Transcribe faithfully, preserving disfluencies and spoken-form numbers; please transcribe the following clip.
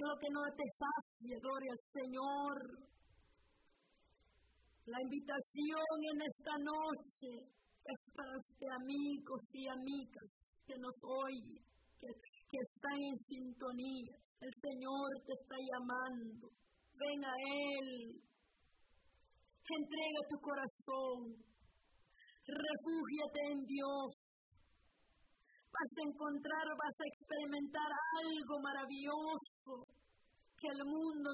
lo que no te sacia, gloria al Señor. La invitación en esta noche es para usted, amigos y amigas que nos oyen, que, que están en sintonía. El Señor te está llamando. Ven a Él. Entrega tu corazón. Refúgiate en Dios. Vas a encontrar, vas a experimentar algo maravilloso que el mundo